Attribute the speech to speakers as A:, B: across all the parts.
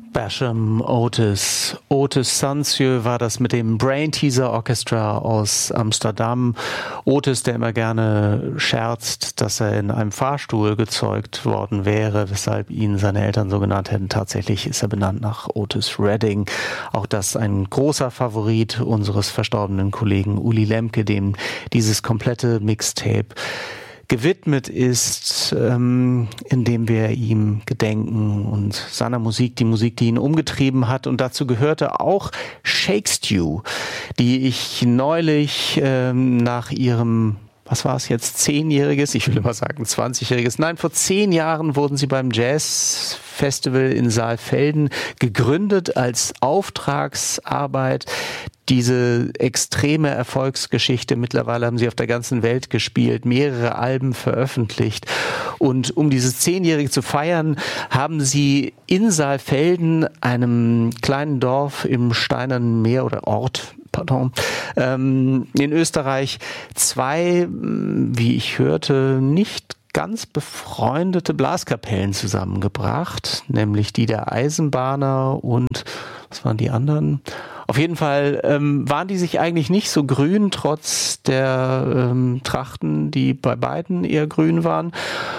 A: Basham Otis. Otis Sancieux war das mit dem Brain Teaser Orchestra aus Amsterdam. Otis, der immer gerne scherzt, dass er in einem Fahrstuhl gezeugt worden wäre, weshalb ihn seine Eltern so genannt hätten. Tatsächlich ist er benannt nach Otis Redding. Auch das ein großer Favorit unseres verstorbenen Kollegen Uli Lemke, dem dieses komplette Mixtape gewidmet ist, indem wir ihm gedenken und seiner Musik, die Musik, die ihn umgetrieben hat. Und dazu gehörte auch Shake Stew, die ich neulich nach ihrem, was war es jetzt, 10-jähriges, ich will immer sagen 20-jähriges, nein, vor 10 Jahren wurden sie beim Jazzfestival in Saalfelden gegründet als Auftragsarbeit. Diese extreme Erfolgsgeschichte, mittlerweile haben sie auf der ganzen Welt gespielt, mehrere Alben veröffentlicht. Und um dieses 10-Jährige zu feiern, haben sie in Saalfelden, einem kleinen Dorf im Steinernen Meer oder Ort, in Österreich, 2, wie ich hörte, nicht ganz befreundete Blaskapellen zusammengebracht, nämlich die der Eisenbahner und, was waren die anderen? Auf jeden Fall waren die sich eigentlich nicht so grün, trotz der Trachten, die bei beiden eher grün waren.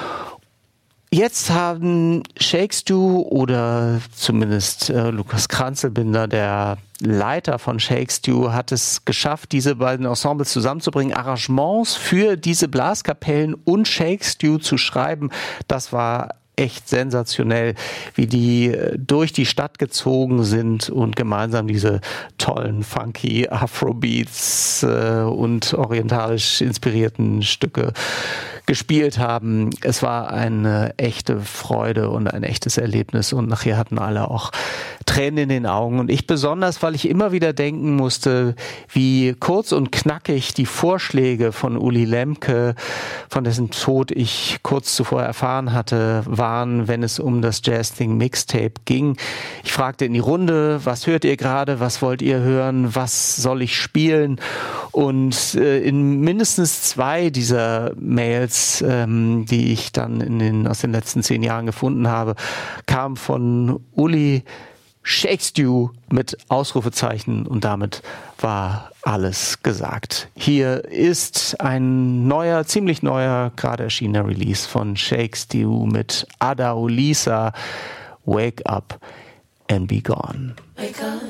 A: Jetzt haben Shake Stew oder zumindest Lukas Kranzelbinder, der Leiter von Shake Stew, hat es geschafft, diese beiden Ensembles zusammenzubringen, Arrangements für diese Blaskapellen und Shake Stew zu schreiben. Das war echt sensationell, wie die durch die Stadt gezogen sind und gemeinsam diese tollen, funky Afrobeats und orientalisch inspirierten Stücke gespielt haben. Es war eine echte Freude und ein echtes Erlebnis und nachher hatten alle auch Tränen in den Augen und ich besonders, weil ich immer wieder denken musste, wie kurz und knackig die Vorschläge von Uli Lemke, von dessen Tod ich kurz zuvor erfahren hatte, waren, wenn es um das Jazz Thing Mixtape ging. Ich fragte in die Runde, was hört ihr gerade, was wollt ihr hören, was soll ich spielen? Und in mindestens 2 dieser Mails, die ich dann aus den letzten 10 Jahren gefunden habe, kam von Uli Shake Stew mit Ausrufezeichen und damit war alles gesagt. Hier ist ein neuer, ziemlich neuer, gerade erschienener Release von Shake Stew mit Ada Olisa, Wake Up and Be Gone. Wake up.